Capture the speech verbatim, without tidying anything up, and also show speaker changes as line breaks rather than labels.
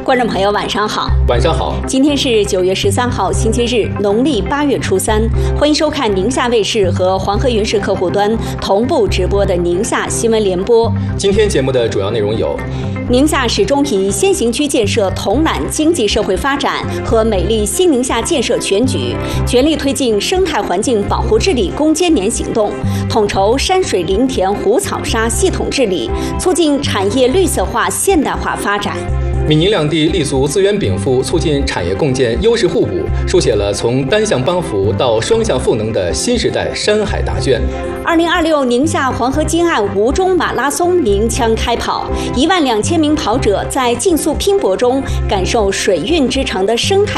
观众朋友，晚上好。
晚上好。
今天是九月十三号，星期日，农历八月初三。欢迎收看宁夏卫视和黄河云视客户端同步直播的宁夏新闻联播。
今天节目的主要内容有：
宁夏始终以先行区建设统揽经济社会发展和美丽新宁夏建设全局，全力推进生态环境保护治理攻坚年行动，统筹山水林田湖草沙系统治理，促进产业绿色化现代化发展。
闽宁两地立足资源禀赋，促进产业共建优势互补，书写了从单向帮扶到双向赋能的新时代山海大卷。
二零二六宁夏黄河金岸吴中马拉松鸣枪开跑，一万两千名跑者在竞速拼搏中感受水运之城的生态